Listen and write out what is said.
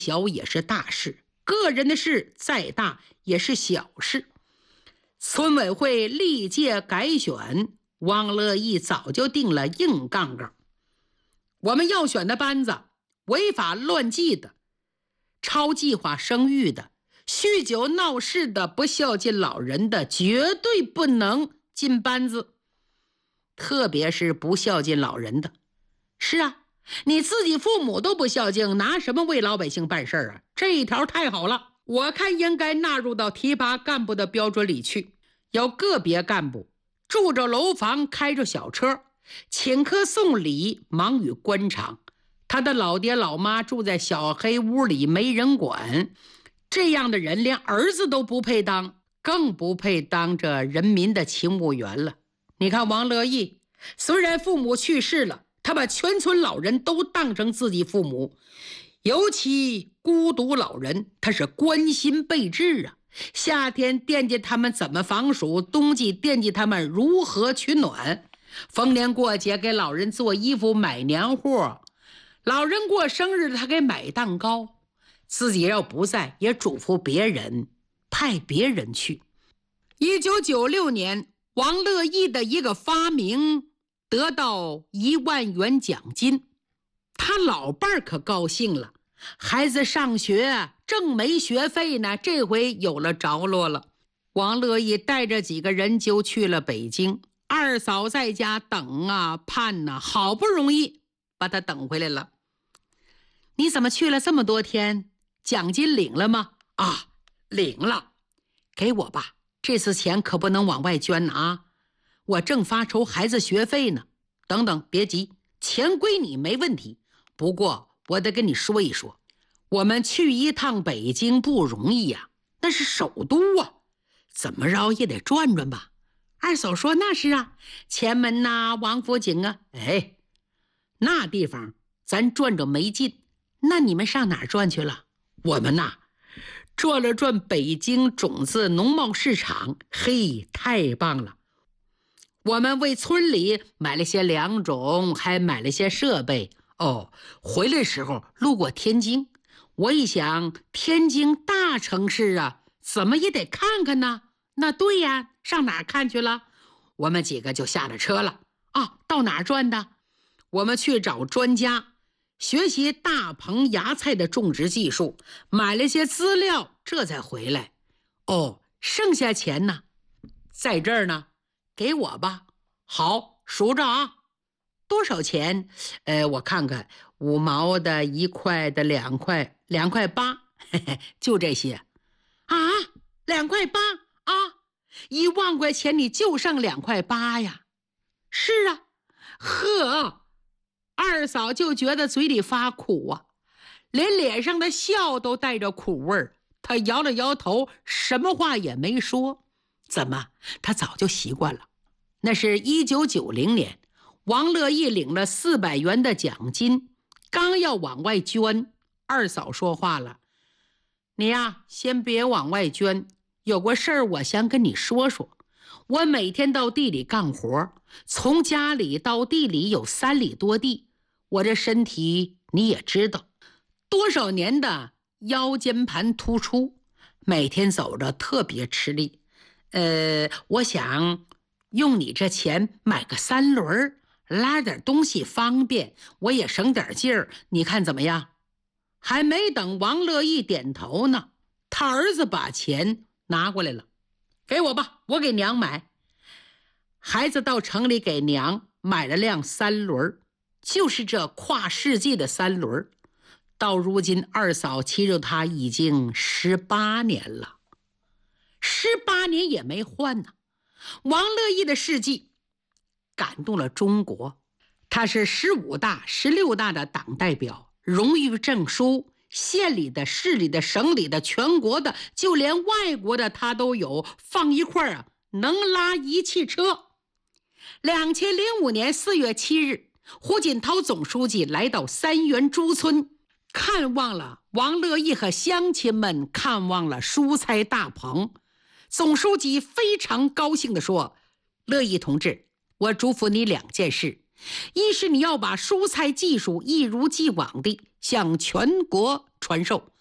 小也是大事，个人的事再大也是小事。村委会历届改选，汪乐意早就定了硬杠杠。我们要选的班子，违法乱纪的，超计划生育的，酗酒闹事的，不孝敬老人的，绝对不能进班子。特别是不孝敬老人的。是啊，你自己父母都不孝敬，拿什么为老百姓办事啊？这一条太好了，我看应该纳入到提拔干部的标准里去。有个别干部住着楼房，开着小车，请客送礼，忙于官场。他的老爹老妈住在小黑屋里，没人管。这样的人连儿子都不配当，更不配当着人民的勤务员了。你看王乐意，虽然父母去世了，他把全村老人都当成自己父母，尤其孤独老人，他是关心备至啊。夏天惦记他们怎么防暑，冬季惦记他们如何取暖，逢年过节给老人做衣服，买年货，老人过生日他给买蛋糕，自己要不在也嘱咐别人，派别人去。1996年，王乐意的一个发明得到1万元奖金，他老伴儿可高兴了，孩子上学正没学费呢，这回有了着落了。王乐意带着几个人就去了北京，二嫂在家等啊盼啊，好不容易把他等回来了。你怎么去了这么多天？奖金领了吗？啊，领了。给我吧，这次钱可不能往外捐啊，我正发愁孩子学费呢。等等，别急，钱归你没问题，不过我得跟你说一说，我们去一趟北京不容易呀，那是首都啊，怎么着也得转转吧。二嫂说那是啊，前门呐，王府井啊，哎，那地方咱转着没劲，那你们上哪儿转去了？我们呐，转了转北京种子农贸市场，嘿，太棒了。我们为村里买了些良种，还买了些设备。哦，回来时候路过天津，我一想，天津大城市啊，怎么也得看看呢。那对呀，上哪儿看去了？我们几个就下了车了。啊，到哪儿转的？我们去找专家，学习大棚芽菜的种植技术，买了些资料，这才回来。哦，剩下钱呢？在这儿呢。给我吧。好，数着啊。多少钱？我看看，5毛的、1块的、2块，2块8，就这些。啊，2块8啊！1万块钱你就剩2块8呀？是啊。呵，二嫂就觉得嘴里发苦啊，连脸上的笑都带着苦味儿。她摇了摇头，什么话也没说。怎么？她早就习惯了。那是1990年，王乐意领了400元的奖金，刚要往外捐，二嫂说话了：“你呀，先别往外捐，有个事儿我想跟你说说。我每天到地里干活，从家里到地里有3里多地，我这身体你也知道，多少年的腰间盘突出，每天走着特别吃力。我想用你这钱买个3轮，拉点东西方便，我也省点劲儿，你看怎么样？”还没等王乐意点头呢，他儿子把钱拿过来了：“给我吧，我给娘买。”孩子到城里给娘买了辆3轮，就是这跨世纪的3轮。到如今二嫂骑着它已经18年了，18年也没换呢。王乐意的事迹感动了中国，他是15大、16大的党代表，荣誉证书，县里的、市里的、省里的、全国的，就连外国的他都有，放一块儿能拉1汽车。2005年4月7日，胡锦涛总书记来到三元猪村，看望了王乐意和乡亲们，看望了蔬菜大棚。总书记非常高兴地说：“乐意同志，我嘱咐你2件事，一是你要把蔬菜技术一如既往地向全国传授。